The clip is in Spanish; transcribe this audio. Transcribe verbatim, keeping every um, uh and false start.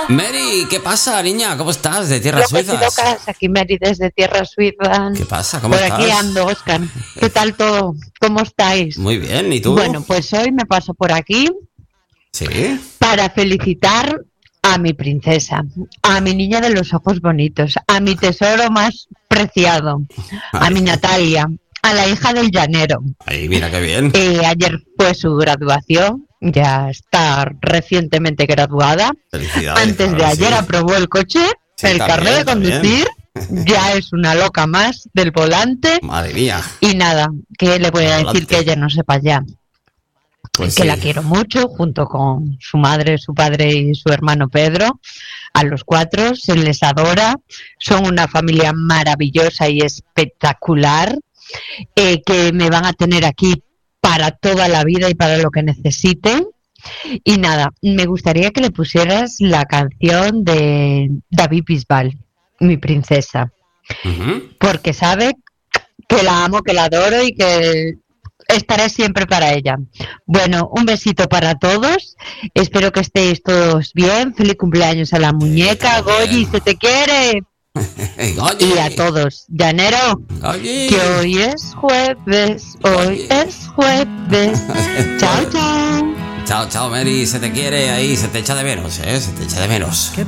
Mary, ¿qué pasa, niña? ¿Cómo estás? De tierras Locas y suizas. locas, aquí Mary desde Tierra Suiza. ¿Qué pasa? ¿Cómo Por estás? aquí ando, Oscar. ¿Qué tal todo? ¿Cómo estáis? Muy bien, ¿y tú? Bueno, pues hoy me paso por aquí ¿Sí? para felicitar a mi princesa, a mi niña de los ojos bonitos, a mi tesoro más preciado, a Ay. mi Natalia, a la hija del llanero. Ay, mira qué bien. Eh, ayer fue su graduación, ya está recientemente graduada. Felicidades. Antes de claro, ayer sí. aprobó el coche, Sí, el también, carnet de también. conducir, ya es una loca más del volante. Madre mía. Y nada, que le voy a Adelante. decir que ella no sepa ya. Pues que sí. la quiero mucho, junto con su madre, su padre y su hermano Pedro. A los cuatro se les adora, son una familia maravillosa y espectacular, eh, que me van a tener aquí para toda la vida y para lo que necesiten. Y nada, me gustaría que le pusieras la canción de David Bisbal, mi princesa, Ujú. porque sabe que la amo, que la adoro y que estaré siempre para ella. Bueno, un besito para todos. Espero que estéis todos bien. Feliz cumpleaños a la muñeca. todo bien. Goyi, se te quiere. Oye. Y a todos. Llanero, Oye. que hoy es jueves. Hoy es jueves. Chao, chao. Chao, chao, Mary. Se te quiere ahí, se te echa de menos, ¿eh? Se te echa de menos.